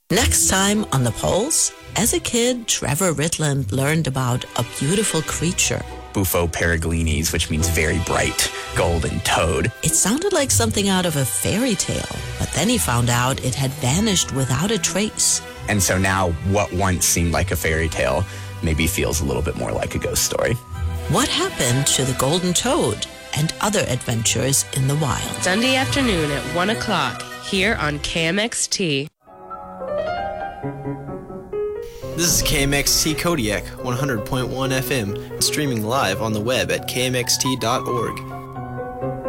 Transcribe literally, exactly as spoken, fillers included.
Next time on The Pulse, as a kid, Trevor Ritland learned about a beautiful creature. Bufo paraglinis, which means very bright, golden toad. It sounded like something out of a fairy tale, but then he found out it had vanished without a trace. And so now what once seemed like a fairy tale maybe feels a little bit more like a ghost story. What happened to the golden toad and other adventures in the wild? Sunday afternoon at one o'clock here on K M X T. This is K M X T Kodiak, one hundred point one F M, streaming live on the web at k m x t dot org.